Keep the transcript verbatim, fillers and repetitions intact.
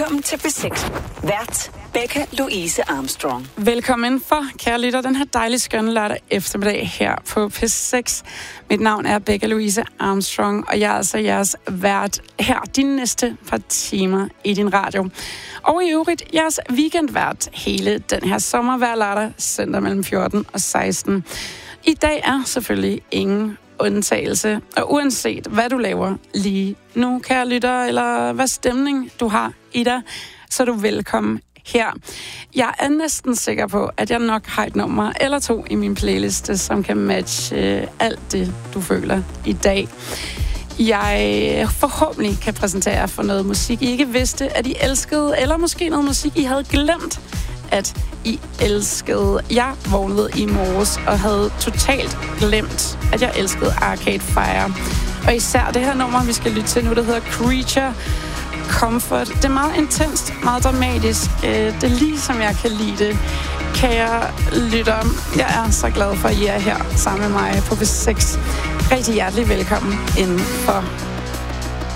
Velkommen til B seks. Vært Becca Louise Armstrong. Velkommen for, kære lytter, den her dejlige skønne lørdag eftermiddag her på P seks. Mit navn er Becca Louise Armstrong, og jeg er altså jeres vært her de næste par timer i din radio. Og i øvrigt jeres weekendvært hele den her sommer hver lørdag, søndag mellem fjorten og seksten. I dag er selvfølgelig ingen undtagelse, og uanset hvad du laver lige nu, kære lytter, eller hvad stemning du har i dig, så er du velkommen her. Jeg er næsten sikker på, at jeg nok har et nummer eller to i min playliste, som kan matche øh, alt det, du føler i dag. Jeg forhåbentlig kan præsentere jer for noget musik, I ikke vidste, at I elskede, eller måske noget musik, I havde glemt, at I elskede. Jeg vågnede i morges og havde totalt glemt, at jeg elskede Arcade Fire. Og især det her nummer, vi skal lytte til nu, der hedder Creature Comfort. Det er meget intenst, meget dramatisk. Det er lige som jeg kan lide det. Kære lytter, jeg er så glad for, at I er her sammen med mig på B seks. Rigtig hjertelig velkommen inden for